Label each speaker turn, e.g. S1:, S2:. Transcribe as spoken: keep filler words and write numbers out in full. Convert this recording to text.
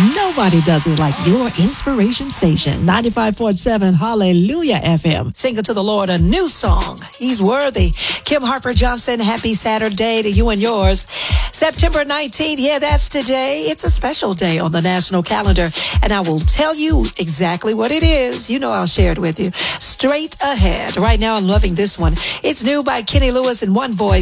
S1: Nobody does it like your inspiration station. ninety-five point seven Hallelujah F M. Sing it to the Lord a new song. He's worthy. Kim Harper Johnson, happy Saturday to you and yours. September nineteenth, yeah, that's today. It's a special day on the national calendar, and I will tell you exactly what it is. You know I'll share it with you. Straight ahead. Right now I'm loving this one. It's new by Kenny Lewis in one voice.